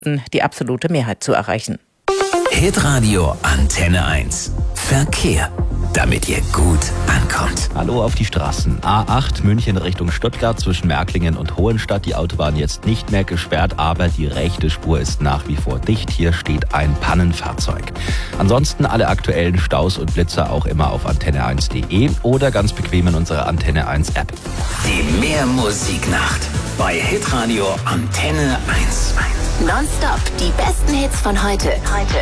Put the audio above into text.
die absolute Mehrheit zu erreichen. Hitradio Antenne 1. Verkehr, damit ihr gut ankommt. Hallo auf die Straßen. A8 München Richtung Stuttgart zwischen Märklingen und Hohenstadt. Die Autobahn jetzt nicht mehr gesperrt, aber die rechte Spur ist nach wie vor dicht. Hier steht ein Pannenfahrzeug. Ansonsten alle aktuellen Staus und Blitzer auch immer auf antenne1.de oder ganz bequem in unserer Antenne 1 App. Die Mehrmusiknacht bei Hitradio Antenne 1. Nonstop die besten Hits von heute.